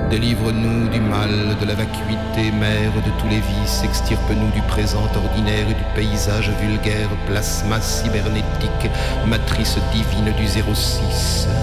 Délivre-nous du mal, de la vacuité, mère de tous les vices, extirpe-nous du présent ordinaire et du paysage vulgaire, plasma cybernétique, matrice divine du 06.